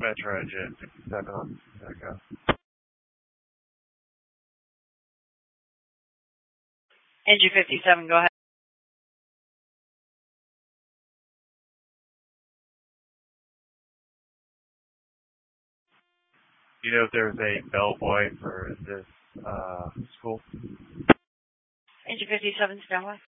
Metro Jet 57 on Echo. NG 57, go ahead. Do you know if there's a bellboy for this school? NG 57, stand by.